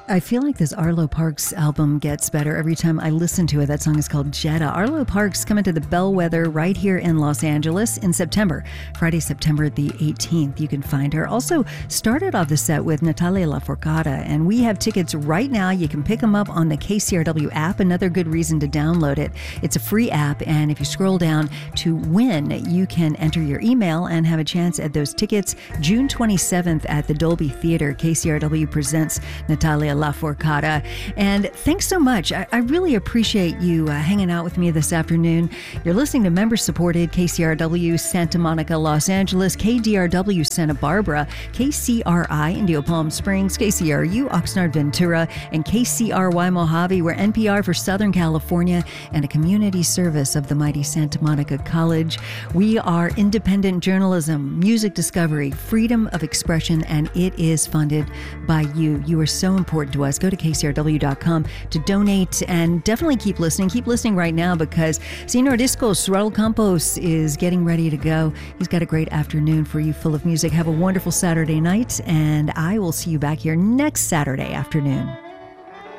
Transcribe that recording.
I feel like this Arlo Parks album gets better every time I listen to it. That song is called Jetta. Arlo Parks coming to the Bellwether right here in Los Angeles in September, Friday, September the 18th. You can find her. Also started off the set with Natalia Lafourcade, and we have tickets right now. You can pick them up on the KCRW app. Another good reason to download it. It's a free app, and if you scroll down to win, you can enter your email and have a chance at those tickets. June 27th at the Dolby Theater, KCRW presents Natalia Lafourcade. And thanks so much. I really appreciate you hanging out with me this afternoon. You're listening to member-supported KCRW Santa Monica, Los Angeles, KDRW Santa Barbara, KCRI Indio Palm Springs, KCRU Oxnard Ventura, and KCRY Mojave. We're NPR for Southern California and a community service of the mighty Santa Monica College. We are independent journalism, music discovery, freedom of expression, and it is funded by you. You are so important to us. Go to kcrw.com to donate, and definitely keep listening. Keep listening right now because Senor Discos, Raul Campos, is getting ready to go. He's got a great afternoon for you full of music. Have a wonderful Saturday night, and I will see you back here next Saturday afternoon.